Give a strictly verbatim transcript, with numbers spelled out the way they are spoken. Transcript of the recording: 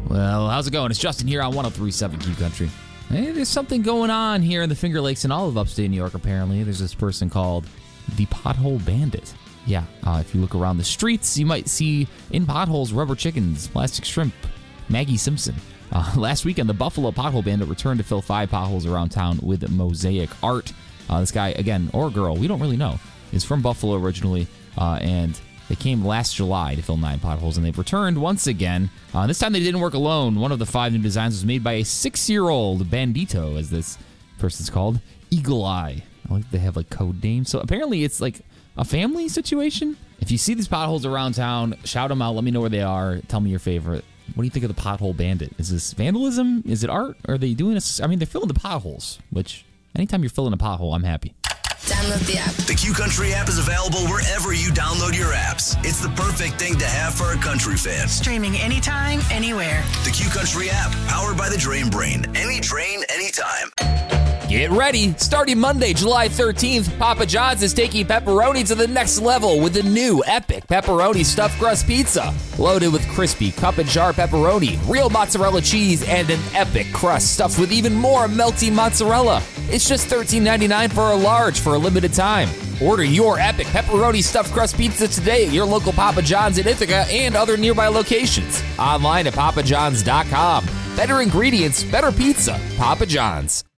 Well, how's it going? It's Justin here on one oh three point seven Q Country. Hey, there's something going on here in the Finger Lakes and all of upstate New York, apparently. There's this person called the Pothole Bandit. Yeah, uh, if you look around the streets, you might see in potholes rubber chickens, plastic shrimp, Maggie Simpson. Uh, last weekend, the Buffalo Pothole Bandit returned to fill five potholes around town with mosaic art. Uh, this guy, again, or girl, we don't really know, is from Buffalo originally, uh, and they came last July to fill nine potholes, and they've returned once again. Uh, this time they didn't work alone. One of the five new designs was made by a six-year-old bandito, as this person's called, Eagle Eye. I like they have like code names. So apparently it's like a family situation. If you see these potholes around town, shout them out. Let me know where they are. Tell me your favorite. What do you think of the Pothole Bandit? Is this vandalism? Is it art? Are they doing this? I mean, they're filling the potholes, which anytime you're filling a pothole, I'm happy. Download the app. The Q Country app is available wherever you download your apps. It's the perfect thing to have for a country fan. Streaming anytime, anywhere. The Q Country app, powered by the Drain Brain. Any drain, anytime. Get ready! Starting Monday, July thirteenth, Papa John's is taking pepperoni to the next level with the new epic pepperoni stuffed crust pizza. Loaded with crispy cup and jar pepperoni, real mozzarella cheese, and an epic crust stuffed with even more melty mozzarella. It's just thirteen ninety-nine for a large for a limited time. Order your epic pepperoni stuffed crust pizza today at your local Papa John's in Ithaca and other nearby locations. Online at papa johns dot com. Better ingredients, better pizza. Papa John's.